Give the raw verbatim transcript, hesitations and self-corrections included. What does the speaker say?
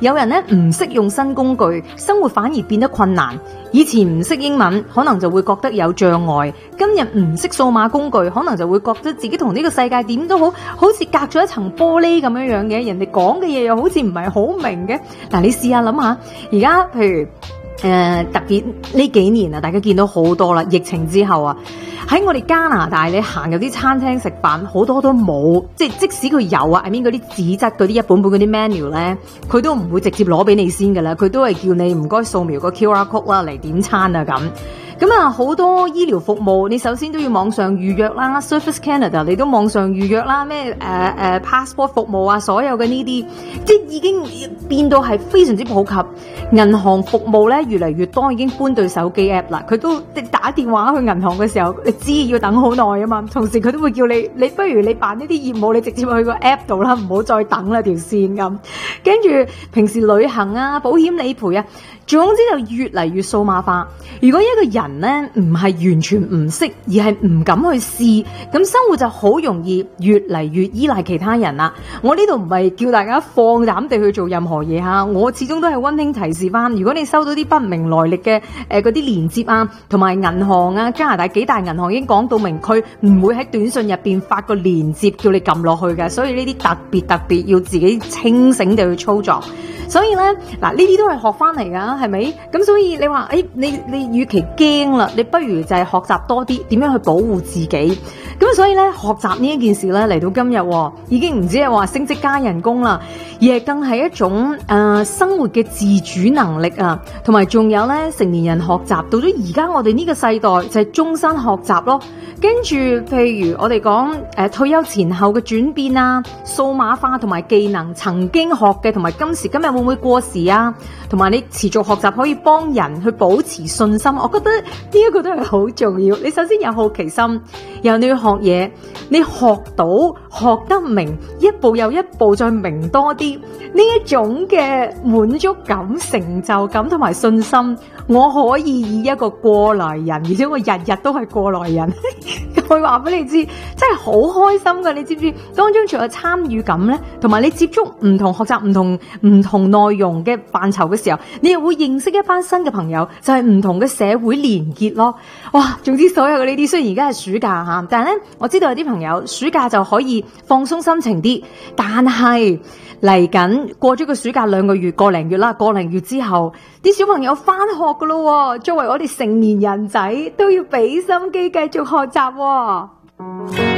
有人咧唔識用新工具，生活反而變得困難。以前唔識英文，可能就會覺得有障礙；今日唔識數碼工具，可能就會覺得自己同呢個世界點都好好似隔咗一層玻璃咁樣樣嘅，人哋講嘅嘢又好似唔係好明嘅。嗱，你試下諗下，而家譬如誒、呃、特別呢幾年啊，大家見到好多啦，疫情之後啊。喺我哋加拿大，你行入啲餐廳食飯，好多都冇，即係即使佢有啊，I mean嗰啲紙質嗰啲一本本嗰啲 menu 咧，佢都唔會直接攞俾你先噶啦，佢都係叫你唔該掃描個 Q R code 啦嚟點餐啊咁。咁啊，好多醫療服務，你首先都要網上預約啦 ，Service Canada 你都網上預約啦，咩誒誒 passport 服務啊，所有嘅呢啲，即係已經變到係非常之普及。銀行服務咧越嚟越多，已經搬對手機 app 啦，佢都打電話去銀行嘅時候，你知要等好耐啊嘛，同時佢都會叫你，你不如你辦呢啲業務，你直接去個 app 度啦，唔好再等啦條線咁。跟住平時旅行啊、保險理賠啊，總之就越嚟越數碼化。如果一個人咧唔係完全唔識，而係唔敢去試，咁生活就好容易越嚟越依賴其他人啦。我呢度唔係叫大家放膽地去做任何嘢吓，我始終都係溫馨提示翻，如果你收到啲不明來歷嘅誒嗰啲連接啊，同埋銀行啊，加拿大幾大銀行已經講到明，佢唔會喺短信入邊發個連接叫你撳落去嘅，所以呢啲特別特別要自己清醒地去操作。所以咧，嗱呢啲都係學翻嚟噶，係咪？咁所以你話，誒，你你與其驚啦，你不如就係學習多啲點樣去保護自己。咁所以咧，學習呢一件事咧，嚟到今日，已經唔止係話升職加人工啦，而係更係一種誒、呃、生活嘅自主能力啊，同埋仲有咧成年人學習到咗而家我哋呢個世代就係終身學習咯。跟住譬如我哋講誒退休前後嘅轉變啊，數碼化同埋技能曾經學嘅，同埋今時今日會唔會過時啊？同埋你持續學習可以幫人去保持信心，我覺得呢一個都係好重要。你首先有好奇心，然後你要學嘢，你學到學得明，一步又一步再明多啲，呢一種嘅滿足感、成就感同埋信心，我可以以一個過來人，而且我日日都係過來人，我話俾你知，真係好開心噶！你知唔知當中仲有參與感呢？同埋你接觸唔同學習唔同唔同內容嘅範疇嘅時候，你又會認識一班新嘅朋友，就係唔同嘅社會連結咯。哇！總之所有嘅呢啲，雖然而家係暑假吓，但係咧我知道有啲朋友暑假就可以放鬆心情啲，但係嚟緊過咗個暑假兩個月個零月啦，個零月之後啲小朋友翻學噶咯，作為我哋成年人仔都要俾心機繼續學習喎。